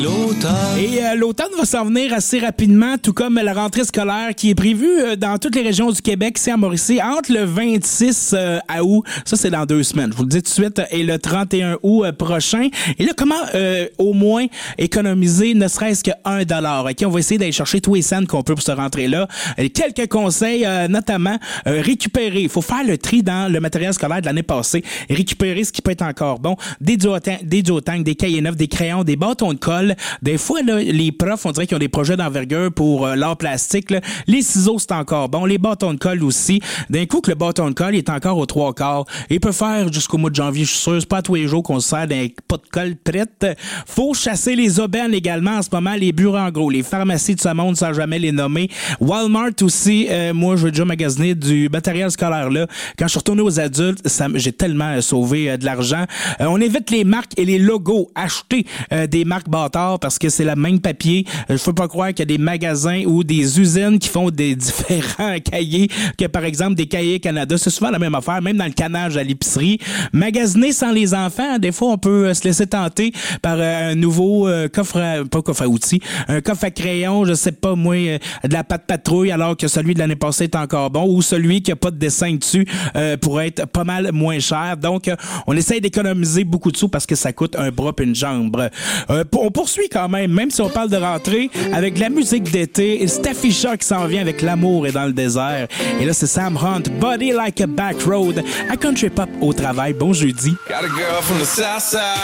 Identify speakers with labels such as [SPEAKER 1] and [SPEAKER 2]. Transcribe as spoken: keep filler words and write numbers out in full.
[SPEAKER 1] L'automne.
[SPEAKER 2] Et euh, l'automne va s'en venir assez rapidement, tout comme la rentrée scolaire qui est prévue euh, dans toutes les régions du Québec, c'est à Mauricie, entre le vingt-six euh, août, ça c'est dans deux semaines, je vous le dis tout de suite, et le trente et un août euh, prochain. Et là, comment euh, au moins économiser ne serait-ce que un dollar? Okay? On va essayer d'aller chercher tous les cents qu'on peut pour se rentrer là. Et quelques conseils, euh, notamment euh, récupérer. Il faut faire le tri dans le matériel scolaire de l'année passée et récupérer ce qui peut être encore bon. Des duotangs, des, duotangs, des cahiers neufs, des crayons, des bâtons de colle. Des fois, là, les profs, on dirait qu'ils ont des projets d'envergure pour euh, l'art plastique. Là. Les ciseaux, c'est encore bon. Les bâtons de colle aussi. D'un coup, que le bâton de colle est encore aux trois quarts. Il peut faire jusqu'au mois de janvier, je suis sûr. C'est pas à tous les jours qu'on se sert d'un pas de colle prête. Faut chasser les aubaines également en ce moment. Les bureaux en gros, les pharmacies de ce monde sans jamais les nommer. Walmart aussi. Euh, moi, je veux déjà magasiner du matériel scolaire là. Quand je suis retourné aux adultes, ça, j'ai tellement euh, sauvé euh, de l'argent. Euh, on évite les marques et les logos. Acheter euh, des marques bâtards parce que c'est le même papier. Je ne peux pas croire qu'il y a des magasins ou des usines qui font des différents cahiers que, par exemple, des cahiers Canada. C'est souvent la même affaire, même dans le canage à l'épicerie. Magasiner sans les enfants, des fois, on peut se laisser tenter par un nouveau euh, coffre à, pas coffre à outils, un coffre à crayon, je sais pas, moi, euh, de la pâte patrouille, alors que celui de l'année passée est encore bon, ou celui qui a pas de dessin dessus euh, pourrait être pas mal moins cher. Donc, euh, on essaye d'économiser beaucoup de sous parce que ça coûte un bras et une jambe. Euh, on poursuit quand même, même si on parle de rentrée, avec la musique d'été, Steffi Shaw qui s'en vient avec L'amour est dans le désert. Et là, c'est Sam Hunt, Body Like a Back Road, à Country Pop au travail. Bon jeudi.
[SPEAKER 1] Got a girl from the south side.